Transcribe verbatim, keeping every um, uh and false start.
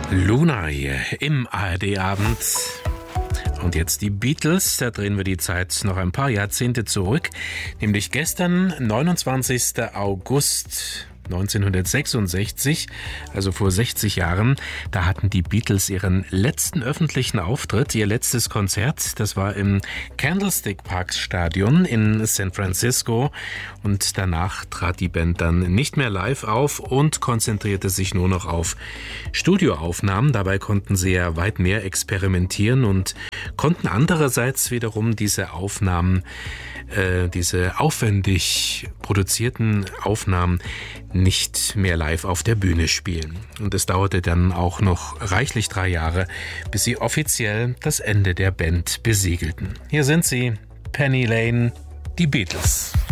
Luna hier im A R D-Abend. Und jetzt die Beatles, da drehen wir die Zeit noch ein paar Jahrzehnte zurück, nämlich gestern, neunundzwanzigster August neunzehnhundertsechsundsechzig, also vor sechzig Jahren, da hatten die Beatles ihren letzten öffentlichen Auftritt, ihr letztes Konzert, das war im Candlestick Park Stadion in San Francisco, und danach trat die Band dann nicht mehr live auf und konzentrierte sich nur noch auf Studioaufnahmen. Dabei konnten sie ja weit mehr experimentieren und konnten andererseits wiederum diese Aufnahmen, äh, diese aufwendig produzierten Aufnahmen nicht mehr live auf der Bühne spielen. Und es dauerte dann auch noch reichlich drei Jahre, bis sie offiziell das Ende der Band besiegelten. Hier sind sie, Penny Lane, die Beatles.